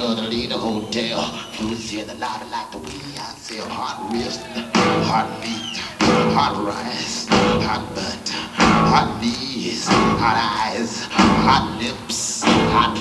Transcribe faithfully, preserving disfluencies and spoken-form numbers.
lead the hotel. Food see the lobby like the way I sell hot wrist, hot meat, hot rice, hot butt, hot knees, hot eyes, hot lips.